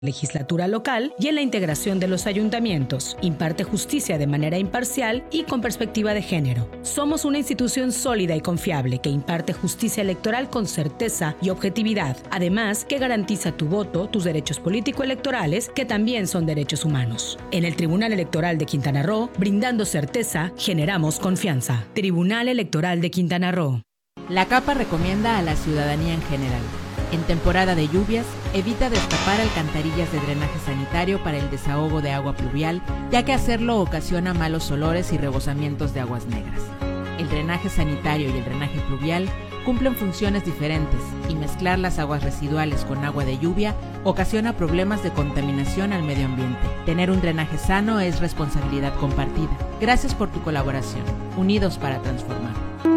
legislatura local y en la integración de los ayuntamientos. Imparte justicia de manera imparcial y con perspectiva de género. Somos una institución sólida y confiable que imparte justicia electoral con certeza y objetividad. Además, que garantiza tu voto, tus derechos político-electorales, que también son derechos humanos. En el Tribunal Electoral de Quintana Roo, brindando certeza, generamos confianza. Tribunal Electoral de Quintana Roo. La CAPA recomienda a la ciudadanía en general: en temporada de lluvias, evita destapar alcantarillas de drenaje sanitario para el desahogo de agua pluvial, ya que hacerlo ocasiona malos olores y rebosamientos de aguas negras. El drenaje sanitario y el drenaje pluvial cumplen funciones diferentes y mezclar las aguas residuales con agua de lluvia ocasiona problemas de contaminación al medio ambiente. Tener un drenaje sano es responsabilidad compartida. Gracias por tu colaboración. Unidos para transformar.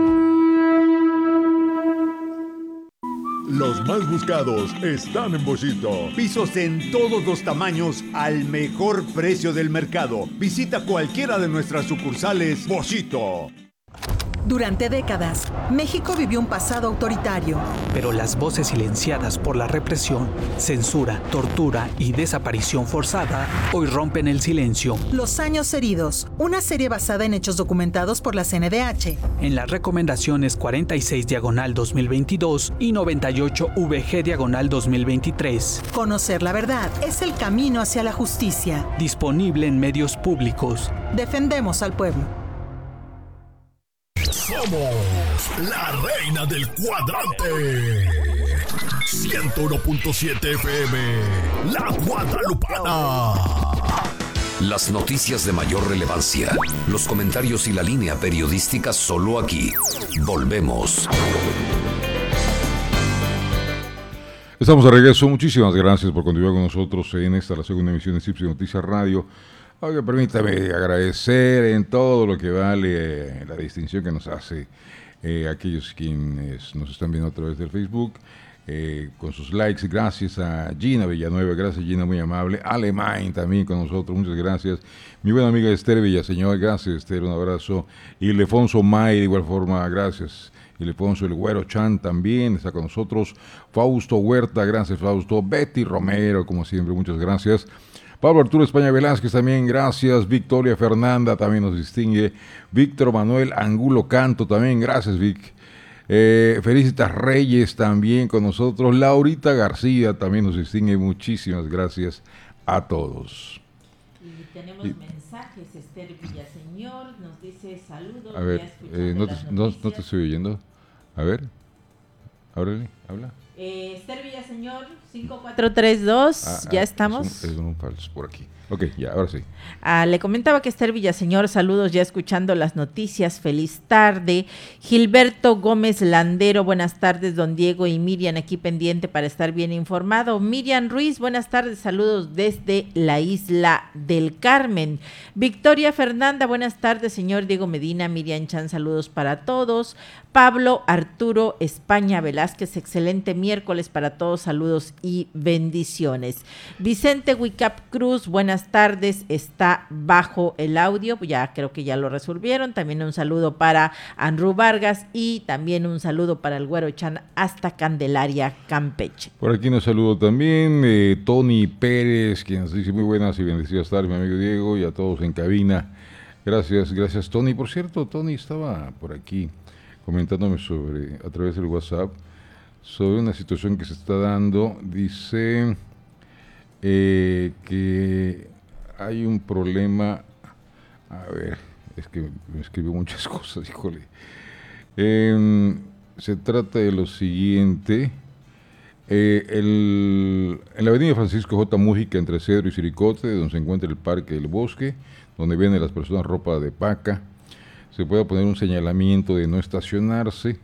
Los más buscados están en Boschito. Pisos en todos los tamaños al mejor precio del mercado. Visita cualquiera de nuestras sucursales Boschito. Durante décadas, México vivió un pasado autoritario. Pero las voces silenciadas por la represión, censura, tortura y desaparición forzada hoy rompen el silencio. Los años heridos, una serie basada en hechos documentados por la CNDH. En las recomendaciones 46/2022 y 98/VG/2023. Conocer la verdad es el camino hacia la justicia. Disponible en medios públicos. Defendemos al pueblo. Somos la reina del cuadrante. 101.7 FM, La Guadalupana. Las noticias de mayor relevancia, los comentarios y la línea periodística solo aquí. Volvemos. Estamos de regreso. Muchísimas gracias por continuar con nosotros en esta, la segunda emisión de CIPSI Noticias Radio. Oiga, permítame agradecer en todo lo que vale la distinción que nos hace aquellos quienes nos están viendo a través del Facebook, con sus likes. Gracias a Gina Villanueva, gracias Gina, muy amable. Alemán también con nosotros, muchas gracias. Mi buena amiga Esther Villaseñor, gracias Esther, un abrazo. Y Ildefonso May, de igual forma, gracias. Ildefonso, el Güero Chan también está con nosotros. Fausto Huerta, gracias Fausto. Betty Romero, como siempre, muchas gracias. Pablo Arturo España Velázquez también, gracias. Victoria Fernanda también nos distingue. Víctor Manuel Angulo Canto también, gracias Vic. Felicitas Reyes también con nosotros. Laurita García también nos distingue, muchísimas gracias a todos. Y tenemos mensajes. Esther Villaseñor nos dice saludos. A ver, no te estoy oyendo. A ver, ábrele, habla. Esther Villaseñor, 5432, ya estamos. Es un falso por aquí. Ok, ya, ahora sí. Le comentaba que Esther Villaseñor, saludos ya escuchando las noticias, feliz tarde. Gilberto Gómez Landero, buenas tardes, don Diego y Miriam, aquí pendiente para estar bien informado. Miriam Ruiz, buenas tardes, saludos desde la Isla del Carmen. Victoria Fernanda, buenas tardes, señor Diego Medina, Miriam Chan, saludos para todos. Pablo Arturo España Velázquez, excelente miércoles para todos, saludos y bendiciones. Vicente Wicap Cruz, buenas tardes, está bajo el audio, ya creo que ya lo resolvieron. También un saludo para Anru Vargas y también un saludo para el Güero Chan hasta Candelaria, Campeche. Por aquí nos saludo también Tony Pérez, quien nos dice muy buenas y bendecidas tardes, mi amigo Diego, y a todos en cabina. Gracias Tony. Por cierto, Tony estaba por aquí comentándome a través del WhatsApp, sobre una situación que se está dando. Dice que hay un problema. A ver, es que me escribió muchas cosas, híjole. Se trata de lo siguiente. En la avenida Francisco J. Mújica, entre Cedro y Siricote, donde se encuentra el Parque del Bosque, donde venden las personas ropa de paca, se puede poner un señalamiento de no estacionarse,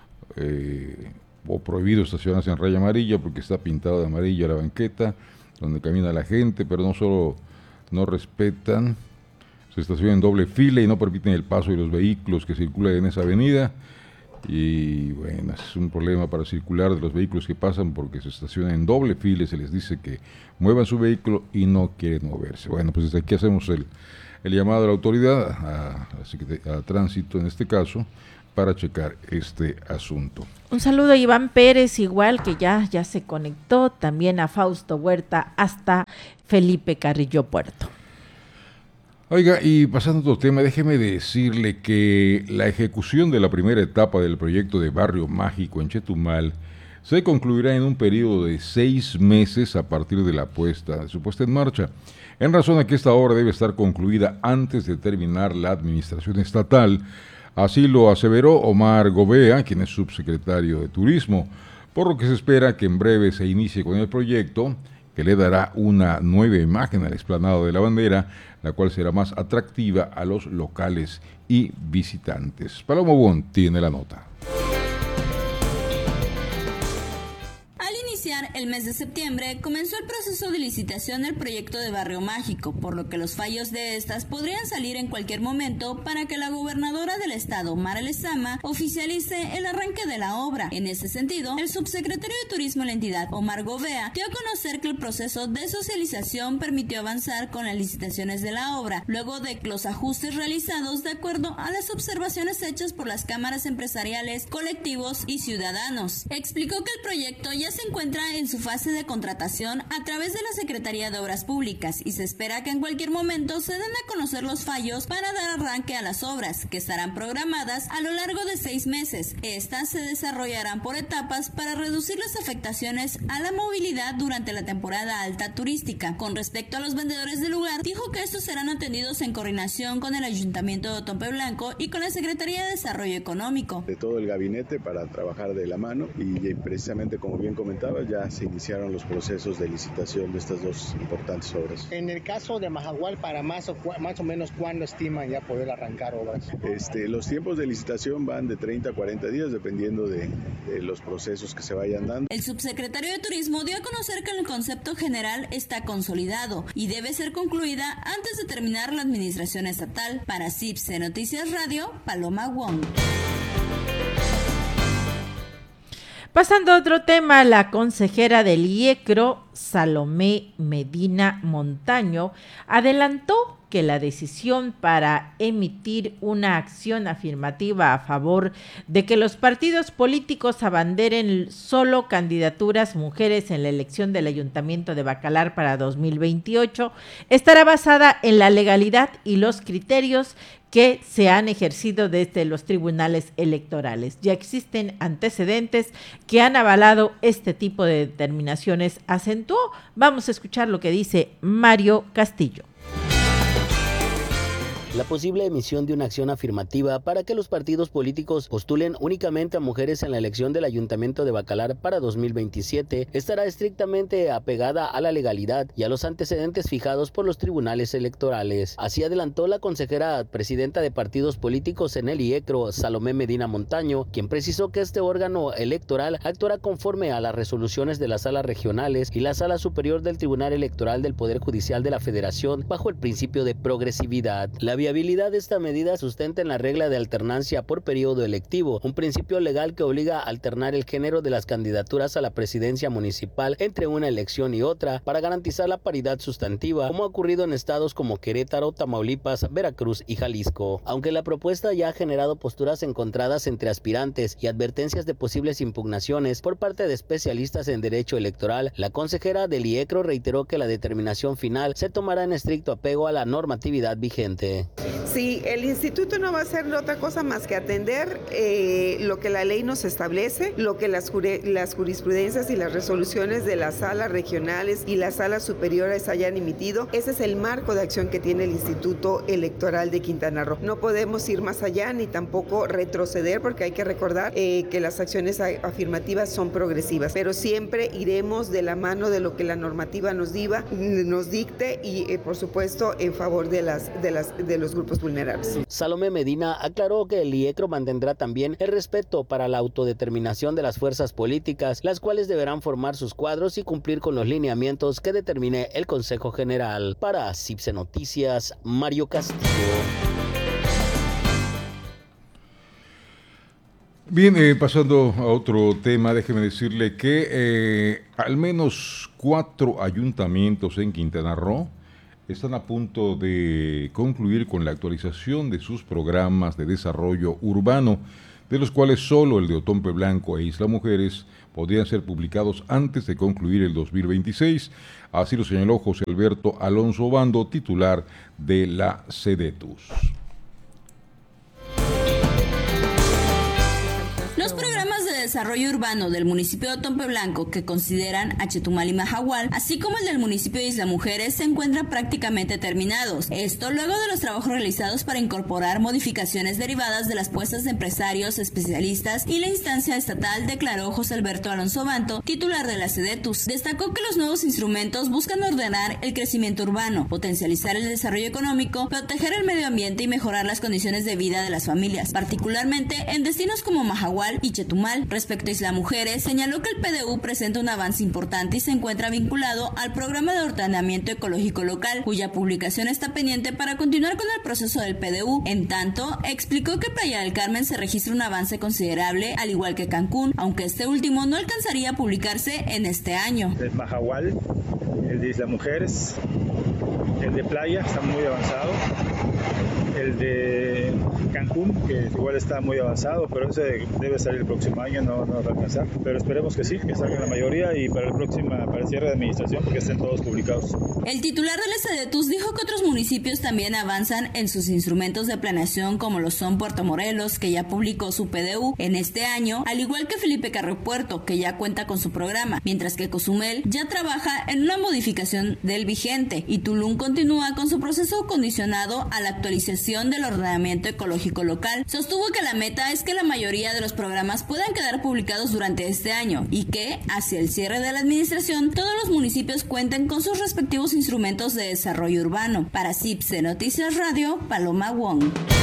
o prohibido estacionarse en raya amarilla, porque está pintado de amarillo la banqueta donde camina la gente, pero no solo no respetan, se estacionan en doble fila y no permiten el paso de los vehículos que circulan en esa avenida. Y bueno, es un problema para circular de los vehículos que pasan, porque se estacionan en doble fila y se les dice que muevan su vehículo y no quieren moverse. Bueno, pues desde aquí hacemos el llamado a la autoridad, a Tránsito en este caso, para checar este asunto. Un saludo a Iván Pérez, igual que ya se conectó, también a Fausto Huerta hasta Felipe Carrillo Puerto. Oiga, y pasando a otro tema, déjeme decirle que la ejecución de la primera etapa del proyecto de Barrio Mágico en Chetumal se concluirá en un periodo de 6 meses a partir de su puesta en marcha, en razón a que esta obra debe estar concluida antes de terminar la administración estatal. Así lo aseveró Omar Gobea, quien es subsecretario de Turismo, por lo que se espera que en breve se inicie con el proyecto, que le dará una nueva imagen al explanado de la bandera, la cual será más atractiva a los locales y visitantes. Paloma Bon tiene la nota. El mes de septiembre comenzó el proceso de licitación del proyecto de Barrio Mágico, por lo que los fallos de estas podrían salir en cualquier momento para que la gobernadora del estado, Mara Lezama, oficialice el arranque de la obra. En ese sentido, el subsecretario de Turismo en la entidad, Omar Gobea, dio a conocer que el proceso de socialización permitió avanzar con las licitaciones de la obra, luego de los ajustes realizados de acuerdo a las observaciones hechas por las cámaras empresariales, colectivos y ciudadanos. Explicó que el proyecto ya se encuentra en su fase de contratación a través de la Secretaría de Obras Públicas y se espera que en cualquier momento se den a conocer los fallos para dar arranque a las obras, que estarán programadas a lo largo de 6 meses. Estas se desarrollarán por etapas para reducir las afectaciones a la movilidad durante la temporada alta turística. Con respecto a los vendedores del lugar, dijo que estos serán atendidos en coordinación con el Ayuntamiento de Otompe Blanco y con la Secretaría de Desarrollo Económico. De todo el gabinete para trabajar de la mano y precisamente, como bien comentaba, ya se iniciaron los procesos de licitación de estas dos importantes obras. En el caso de Majagual, para más o menos, ¿cuándo estiman ya poder arrancar obras? Los tiempos de licitación van de 30 a 40 días, dependiendo de los procesos que se vayan dando. El subsecretario de Turismo dio a conocer que el concepto general está consolidado y debe ser concluida antes de terminar la administración estatal. Para CIPSE Noticias Radio, Paloma Wong. Pasando a otro tema, la consejera del IECRO, Salomé Medina Montaño, adelantó que la decisión para emitir una acción afirmativa a favor de que los partidos políticos abanderen solo candidaturas mujeres en la elección del Ayuntamiento de Bacalar para 2028 estará basada en la legalidad y los criterios que se han ejercido desde los tribunales electorales. Ya existen antecedentes que han avalado este tipo de determinaciones, acentuó. Vamos a escuchar lo que dice Mario Castillo. La posible emisión de una acción afirmativa para que los partidos políticos postulen únicamente a mujeres en la elección del Ayuntamiento de Bacalar para 2027 estará estrictamente apegada a la legalidad y a los antecedentes fijados por los tribunales electorales. Así adelantó la consejera presidenta de partidos políticos en el IECRO, Salomé Medina Montaño, quien precisó que este órgano electoral actuará conforme a las resoluciones de las salas regionales y la Sala Superior del Tribunal Electoral del Poder Judicial de la Federación bajo el principio de progresividad. La viabilidad de esta medida sustenta en la regla de alternancia por periodo electivo, un principio legal que obliga a alternar el género de las candidaturas a la presidencia municipal entre una elección y otra para garantizar la paridad sustantiva, como ha ocurrido en estados como Querétaro, Tamaulipas, Veracruz y Jalisco. Aunque la propuesta ya ha generado posturas encontradas entre aspirantes y advertencias de posibles impugnaciones por parte de especialistas en derecho electoral, la consejera del IECRO reiteró que la determinación final se tomará en estricto apego a la normatividad vigente. Sí, el instituto no va a hacer otra cosa más que atender lo que la ley nos establece, lo que las jurisprudencias y las resoluciones de las salas regionales y las salas superiores hayan emitido. Ese es el marco de acción que tiene el Instituto Electoral de Quintana Roo. No podemos ir más allá ni tampoco retroceder, porque hay que recordar que las acciones afirmativas son progresivas, pero siempre iremos de la mano de lo que la normativa nos dicte y por supuesto en favor de los grupos vulnerables. Salomé Medina aclaró que el IECRO mantendrá también el respeto para la autodeterminación de las fuerzas políticas, las cuales deberán formar sus cuadros y cumplir con los lineamientos que determine el Consejo General. Para CIPSE Noticias, Mario Castillo. Bien, pasando a otro tema, déjeme decirle que al menos 4 ayuntamientos en Quintana Roo están a punto de concluir con la actualización de sus programas de desarrollo urbano. de los cuales solo el de Otompe Blanco e Isla Mujeres podrían ser publicados antes de concluir el 2026. Así lo señaló José Alberto Alonso Obando, titular de la SEDETUS. Los programas de desarrollo urbano del municipio de Otompe Blanco, que consideran a Chetumal y Mahahual, así como el del municipio de Isla Mujeres, se encuentran prácticamente terminados. Esto luego de los trabajos realizados para incorporar modificaciones derivadas de las puestas de empresarios, especialistas y la instancia estatal, declaró José Alberto Alonso Obando, titular de la SEDETUS. Destacó que los nuevos instrumentos buscan ordenar el crecimiento urbano, potencializar el desarrollo económico, proteger el medio ambiente y mejorar las condiciones de vida de las familias, particularmente en destinos como Mahahual y Chetumal. Respecto a Isla Mujeres, señaló que el PDU presenta un avance importante y se encuentra vinculado al programa de ordenamiento ecológico local, cuya publicación está pendiente para continuar con el proceso del PDU. En tanto, explicó que Playa del Carmen se registra un avance considerable, al igual que Cancún, aunque este último no alcanzaría a publicarse en este año. El Mahahual, el de Isla Mujeres, el de Playa está muy avanzado, el de Cancún, que igual está muy avanzado, pero ese debe salir el próximo año, no va a alcanzar, pero esperemos que sí, que salga la mayoría y para el cierre de administración, que estén todos publicados. El titular de la SEDETUS dijo que otros municipios también avanzan en sus instrumentos de planeación, como lo son Puerto Morelos, que ya publicó su PDU en este año, al igual que Felipe Carrillo Puerto, que ya cuenta con su programa, mientras que Cozumel ya trabaja en una modificación del vigente y Tulum continúa con su proceso condicionado a la actualización del ordenamiento ecológico local. Sostuvo que la meta es que la mayoría de los programas puedan quedar publicados durante este año y que, hacia el cierre de la administración, todos los municipios cuenten con sus respectivos instrumentos de desarrollo urbano. Para CIPSE Noticias Radio, Paloma Wong.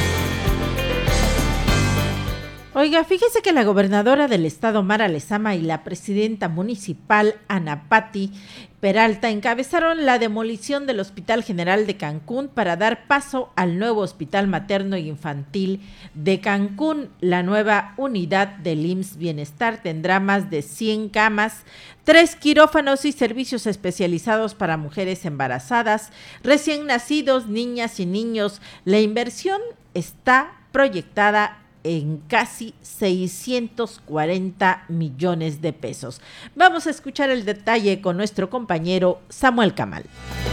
Oiga, fíjese que la gobernadora del estado, Mara Lezama, y la presidenta municipal, Ana Patti Peralta, encabezaron la demolición del Hospital General de Cancún para dar paso al nuevo Hospital Materno e Infantil de Cancún. La nueva unidad del IMSS Bienestar tendrá más de 100 camas, 3 quirófanos y servicios especializados para mujeres embarazadas, recién nacidos, niñas y niños. La inversión está proyectada en casi 640 millones de pesos. Vamos a escuchar el detalle con nuestro compañero Samuel Camal.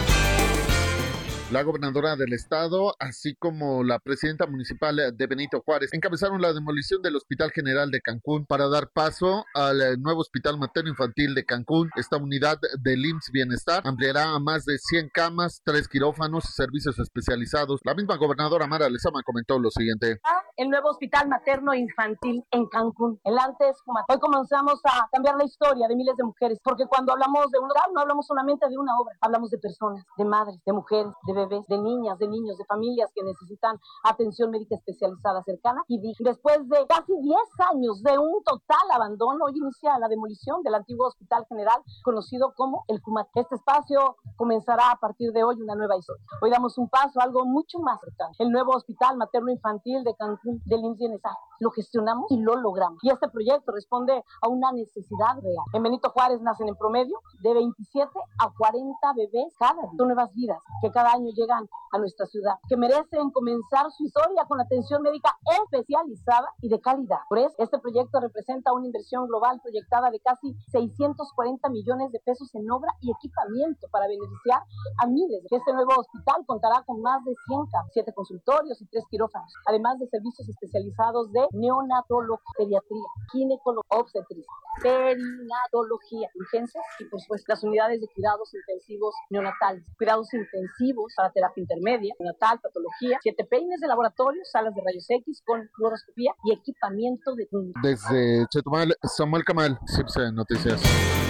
La gobernadora del estado, así como la presidenta municipal de Benito Juárez, encabezaron la demolición del Hospital General de Cancún para dar paso al nuevo Hospital Materno Infantil de Cancún. Esta unidad del IMSS Bienestar ampliará a más de 100 camas, 3 quirófanos y servicios especializados. La misma gobernadora Mara Lezama comentó lo siguiente. El nuevo Hospital Materno Infantil en Cancún. El antes, hoy comenzamos a cambiar la historia de miles de mujeres, porque cuando hablamos de un lugar, no hablamos solamente de una obra, hablamos de personas, de madres, de mujeres, de bebés, de niñas, de niños, de familias que necesitan atención médica especializada cercana. Y después de casi 10 años de un total abandono, hoy inicia la demolición del antiguo Hospital General, conocido como el CUMAT. Este espacio comenzará a partir de hoy una nueva historia. Hoy damos un paso a algo mucho más cercano. El nuevo Hospital Materno Infantil de Cancún, del IMSS Bienestar. Lo gestionamos y lo logramos. Y este proyecto responde a una necesidad real. En Benito Juárez nacen en promedio de 27 a 40 bebés cada día. Son nuevas vidas que cada año llegan a nuestra ciudad, que merecen comenzar su historia con atención médica especializada y de calidad. Por eso, este proyecto representa una inversión global proyectada de casi 640 millones de pesos en obra y equipamiento para beneficiar a miles. Este nuevo hospital contará con más de 100 camas, 7 consultorios y 3 quirófanos, además de servicios especializados de neonatología, pediatría, ginecología, obstetricia, perinatología, urgencias y por supuesto las unidades de cuidados intensivos neonatales, cuidados intensivos para terapia intermedia, neonatal, patología, 7 peines de laboratorio, salas de rayos X con fluoroscopía y equipamiento de clínica. Desde Chetumal, Samuel Camal, CIPSE Noticias.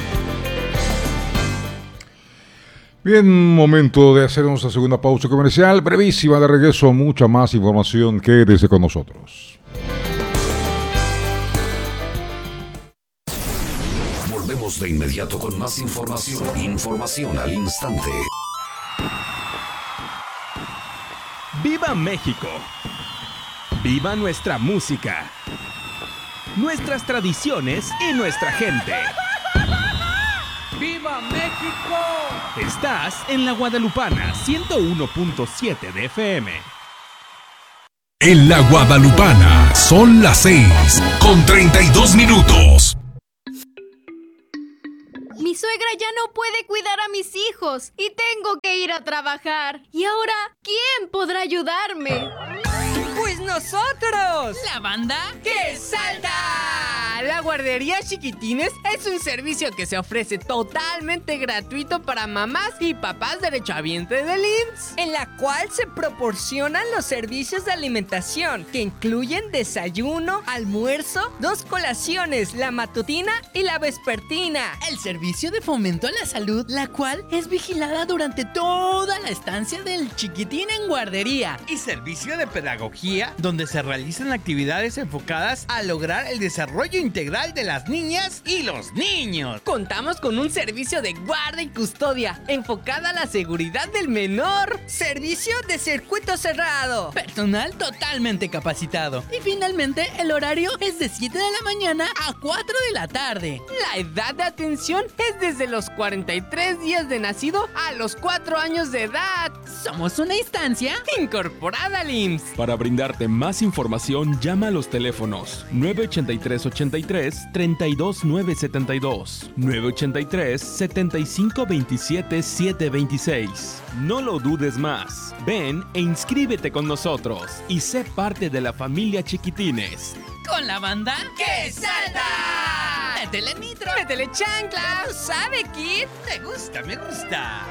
Bien, momento de hacer nuestra segunda pausa comercial, brevísima, de regreso, mucha más información. Quédese con nosotros. Volvemos de inmediato con más información. Información al instante. ¡Viva México! ¡Viva nuestra música! Nuestras tradiciones y nuestra gente. ¡Viva México! Estás en La Guadalupana 101.7 de FM. En la Guadalupana son las 6:32. Mi suegra ya no puede cuidar a mis hijos y tengo que ir a trabajar. ¿Y ahora quién podrá ayudarme? ¡Pues nosotros! ¿La banda? ¡Que salta! La guardería Chiquitines es un servicio que se ofrece totalmente gratuito para mamás y papás derechohabientes del IMSS, en la cual se proporcionan los servicios de alimentación que incluyen desayuno, almuerzo, 2 colaciones, la matutina y la vespertina. El servicio de fomento a la salud, la cual es vigilada durante toda la estancia del chiquitín en guardería. Y servicio de pedagogía, donde se realizan actividades enfocadas a lograr el desarrollo integral de las niñas y los niños. Contamos con un servicio de guarda y custodia enfocada a la seguridad del menor. Servicio de circuito cerrado. Personal totalmente capacitado. Y finalmente el horario es de 7 de la mañana a 4 de la tarde. La edad de atención es desde los 43 días de nacido a los 4 años de edad. Somos una instancia incorporada al IMSS. Para brindarte más información, llama a los teléfonos 983-83-32972, 983-7527-726. No lo dudes más. Ven e inscríbete con nosotros y sé parte de la familia Chiquitines. Con la banda ¡Que salta! ¡Métele nitro! ¡Métele chancla! ¿Tú sabes, Kid? Me gusta.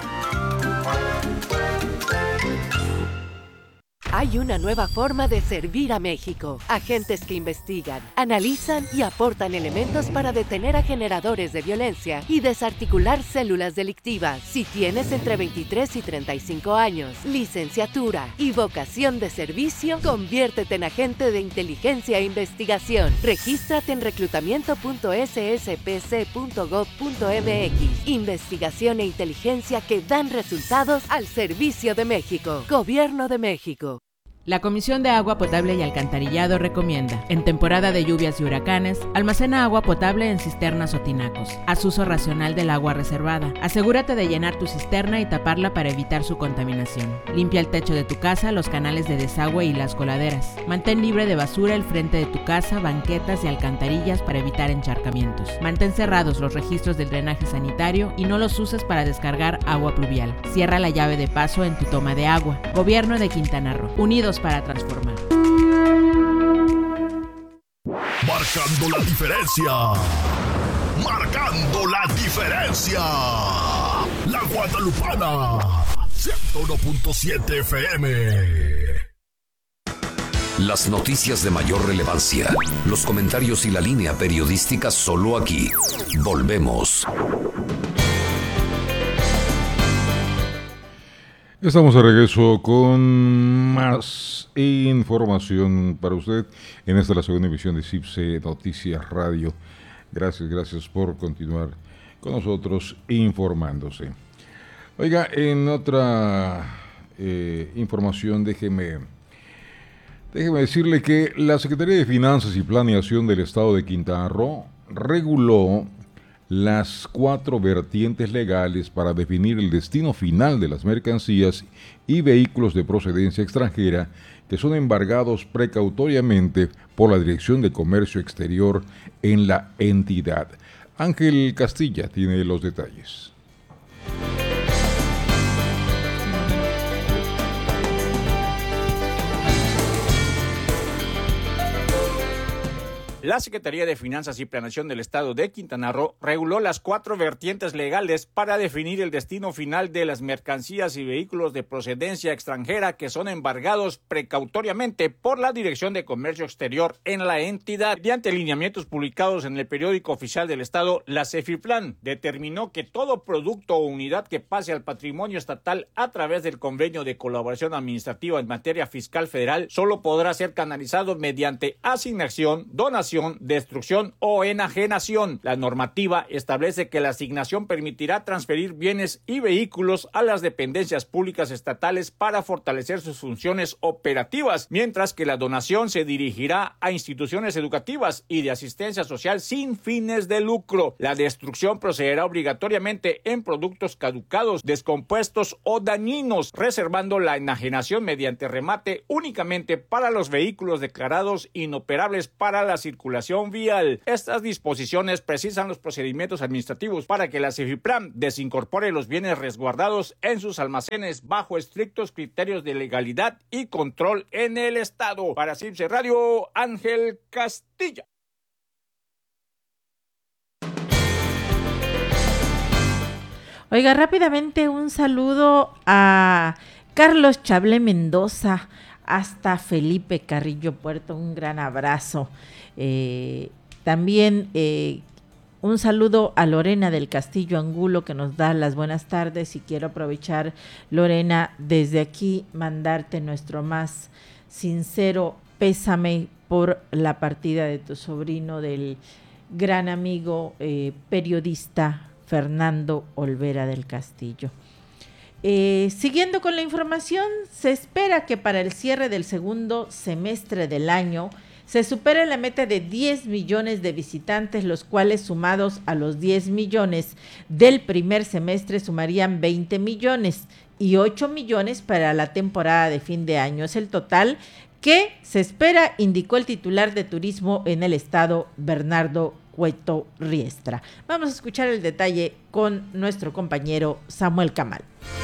Hay una nueva forma de servir a México. Agentes que investigan, analizan y aportan elementos para detener a generadores de violencia y desarticular células delictivas. Si tienes entre 23 y 35 años, licenciatura y vocación de servicio, conviértete en agente de inteligencia e investigación. Regístrate en reclutamiento.sspc.gov.mx. Investigación e inteligencia que dan resultados al servicio de México. Gobierno de México. La Comisión de Agua Potable y Alcantarillado recomienda, en temporada de lluvias y huracanes, almacena agua potable en cisternas o tinacos. Haz uso racional del agua reservada. Asegúrate de llenar tu cisterna y taparla para evitar su contaminación. Limpia el techo de tu casa, los canales de desagüe y las coladeras. Mantén libre de basura el frente de tu casa, banquetas y alcantarillas para evitar encharcamientos. Mantén cerrados los registros del drenaje sanitario y no los uses para descargar agua pluvial. Cierra la llave de paso en tu toma de agua. Gobierno de Quintana Roo. Unidos para transformar. Marcando la diferencia. Marcando la diferencia. La Guadalupana. 101.7 FM. Las noticias de mayor relevancia, los comentarios y la línea periodística solo aquí. Volvemos. Estamos de regreso con más información para usted en esta la segunda emisión de CIPSE Noticias Radio. Gracias por continuar con nosotros informándose. Oiga, en otra información, déjeme decirle que la Secretaría de Finanzas y Planeación del Estado de Quintana Roo reguló las 4 vertientes legales para definir el destino final de las mercancías y vehículos de procedencia extranjera que son embargados precautoriamente por la Dirección de Comercio Exterior en la entidad. Ángel Castilla tiene los detalles. La Secretaría de Finanzas y Planeación del Estado de Quintana Roo reguló las 4 vertientes legales para definir el destino final de las mercancías y vehículos de procedencia extranjera que son embargados precautoriamente por la Dirección de Comercio Exterior en la entidad. Mediante lineamientos publicados en el periódico oficial del Estado, la CEFIPLAN determinó que todo producto o unidad que pase al patrimonio estatal a través del convenio de colaboración administrativa en materia fiscal federal solo podrá ser canalizado mediante asignación, donación demolición, destrucción o enajenación. La normativa establece que la asignación permitirá transferir bienes y vehículos a las dependencias públicas estatales para fortalecer sus funciones operativas, mientras que la donación se dirigirá a instituciones educativas y de asistencia social sin fines de lucro. La destrucción procederá obligatoriamente en productos caducados, descompuestos o dañinos, reservando la enajenación mediante remate únicamente para los vehículos declarados inoperables para la circulación vial. Estas disposiciones precisan los procedimientos administrativos para que la CEFIPRAM desincorpore los bienes resguardados en sus almacenes bajo estrictos criterios de legalidad y control en el Estado. Para CIPSE Radio, Ángel Castilla. Oiga, rápidamente un saludo a Carlos Chablé Mendoza hasta Felipe Carrillo Puerto, un gran abrazo. También un saludo a Lorena del Castillo Angulo, que nos da las buenas tardes, y quiero aprovechar, Lorena, desde aquí mandarte nuestro más sincero pésame por la partida de tu sobrino, del gran amigo periodista Fernando Olvera del Castillo. Siguiendo con la información, se espera que para el cierre del segundo semestre del año se supere la meta de 10 millones de visitantes, los cuales, sumados a los 10 millones del primer semestre, sumarían 20 millones y 8 millones para la temporada de fin de año. Es el total que se espera, indicó el titular de turismo en el estado, Bernardo Cueto Riestra. Vamos a escuchar el detalle con nuestro compañero Samuel Camal.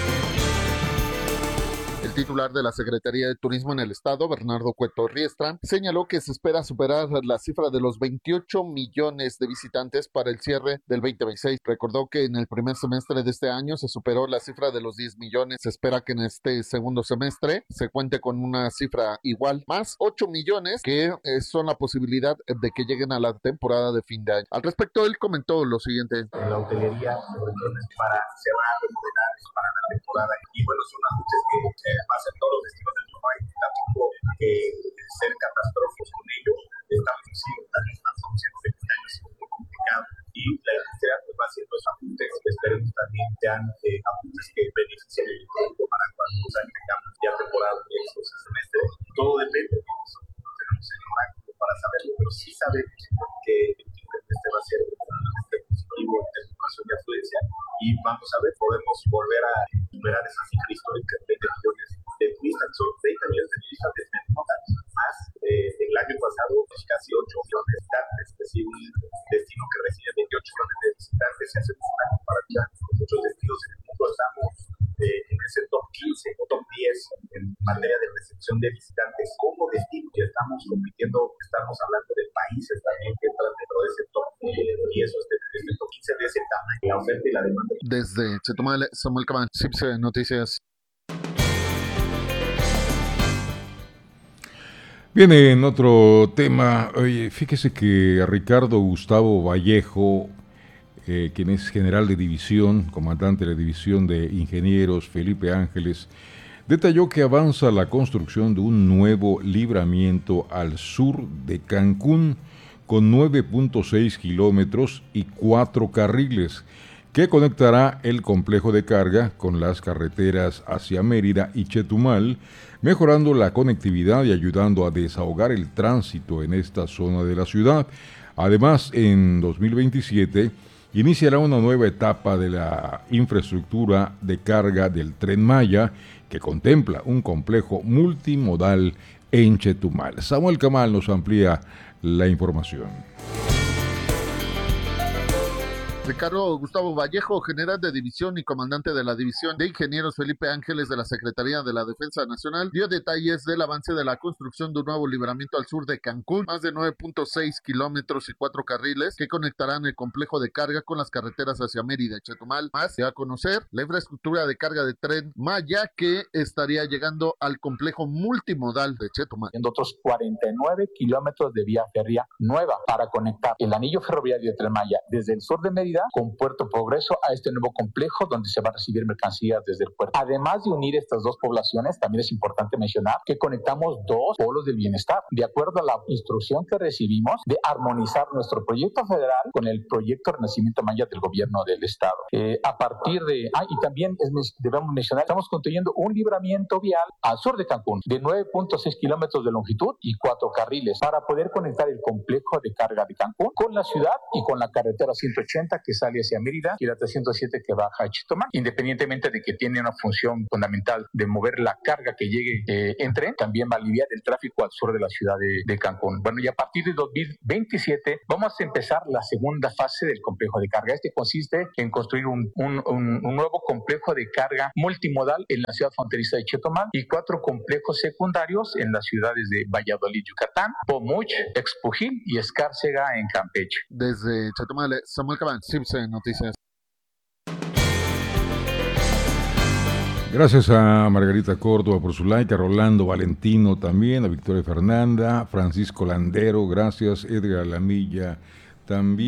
El titular de la Secretaría de Turismo en el Estado, Bernardo Cueto Riestra, señaló que se espera superar la cifra de los 28 millones de visitantes para el cierre del 2026. Recordó que en el primer semestre de este año se superó la cifra de los 10 millones. Se espera que en este segundo semestre se cuente con una cifra igual, más 8 millones, que son la posibilidad de que lleguen a la temporada de fin de año. Al respecto, él comentó lo siguiente. En la hotelería, para cerrar, remodelar para la temporada. Y bueno, son las fechas que pasan todos los destinos del país. Tampoco ser catastróficos con ello. Estamos haciendo que este año ha sido muy complicado. Y la industria va haciendo esos ajustes. Esperemos también sean ajustes que beneficien el producto para cuando tengamos ya temporada de estos semestres. Todo depende. Nosotros no tenemos el oráculo para saberlo, pero sí sabemos que este va a ser positivo en educación y afluencia, y vamos a ver, podemos volver a superar esa cifra histórica de 20 millones de turistas. Son 30 millones de turistas más el año pasado, casi 8 millones de visitantes, es decir, un destino que recibe 28 millones de visitantes se hace una comparación con muchos destinos en el mundo. Estamos en ese top 15 o top 10 en materia de recepción de visitantes como destino, y estamos compitiendo, estamos hablando de países también que entran dentro de ese top 10 o este top 15 de ese tamaño, la oferta y la demanda. Desde Chetumal, Samuel Caman, CIPSE Noticias. Viene en otro tema. Oye, fíjese que Ricardo Gustavo Vallejo, quien es general de división, comandante de la división de ingenieros Felipe Ángeles, detalló que avanza la construcción de un nuevo libramiento al sur de Cancún con 9.6 kilómetros y 4 carriles, que conectará el complejo de carga con las carreteras hacia Mérida y Chetumal, mejorando la conectividad y ayudando a desahogar el tránsito en esta zona de la ciudad. Además, en 2027 iniciará una nueva etapa de la infraestructura de carga del Tren Maya, que contempla un complejo multimodal en Chetumal. Samuel Camal nos amplía la información. Ricardo Gustavo Vallejo, general de división y comandante de la división de ingenieros Felipe Ángeles de la Secretaría de la Defensa Nacional, dio detalles del avance de la construcción de un nuevo libramiento al sur de Cancún, más de 9.6 kilómetros y 4 carriles que conectarán el complejo de carga con las carreteras hacia Mérida y Chetumal. Más se va a conocer la infraestructura de carga de Tren Maya, que estaría llegando al complejo multimodal de Chetumal. En otros 49 kilómetros de vía férrea nueva para conectar el anillo ferroviario de Tren Maya desde el sur de Mérida Mérida con Puerto Progreso a este nuevo complejo donde se va a recibir mercancías desde el puerto. Además de unir estas dos poblaciones, también es importante mencionar que conectamos dos polos del bienestar, de acuerdo a la instrucción que recibimos de armonizar nuestro proyecto federal con el proyecto Renacimiento Maya del gobierno del estado. A partir de... y también debemos mencionar, estamos construyendo un libramiento vial al sur de Cancún de 9.6 kilómetros de longitud y 4 carriles para poder conectar el complejo de carga de Cancún con la ciudad y con la carretera 180 que sale hacia Mérida y la 307 que baja a Chetumal, independientemente de que tiene una función fundamental de mover la carga que llegue en tren, también va a aliviar el tráfico al sur de la ciudad de Cancún. Bueno, y a partir de 2027 vamos a empezar la segunda fase del complejo de carga. Este consiste en construir un nuevo complejo de carga multimodal en la ciudad fronteriza de Chetumal y 4 complejos secundarios en las ciudades de Valladolid, Yucatán, Pomuch, Expujil y Escárcega en Campeche. Desde Chetumal, Samuel Cabán, CIPSE Noticias. Gracias a Margarita Córdoba por su like, a Rolando Valentino también, a Victoria Fernanda, Francisco Landero, gracias, Edgar Lamilla también.